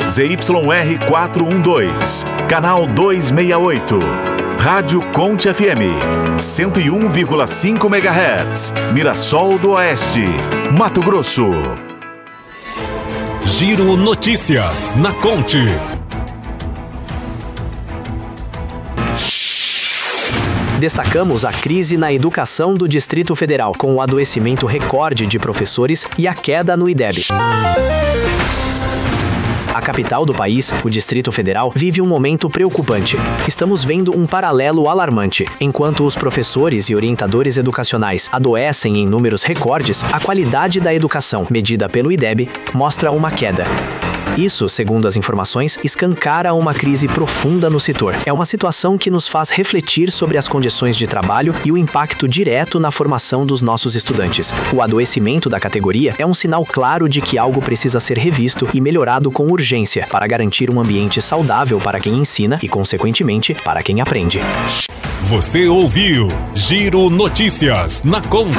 ZYR 412, canal 268. Rádio Conte FM, 101,5 MHz, Mirassol do Oeste, Mato Grosso. Giro Notícias na Conte. Destacamos a crise na educação do Distrito Federal, com o adoecimento recorde de professores e a queda no IDEB. A capital do país, o Distrito Federal, vive um momento preocupante. Estamos vendo um paralelo alarmante. Enquanto os professores e orientadores educacionais adoecem em números recordes, a qualidade da educação, medida pelo IDEB, mostra uma queda. Isso, segundo as informações, escancara uma crise profunda no setor. É uma situação que nos faz refletir sobre as condições de trabalho e o impacto direto na formação dos nossos estudantes. O adoecimento da categoria é um sinal claro de que algo precisa ser revisto e melhorado com urgência para garantir um ambiente saudável para quem ensina e, consequentemente, para quem aprende. Você ouviu Giro Notícias na Conte.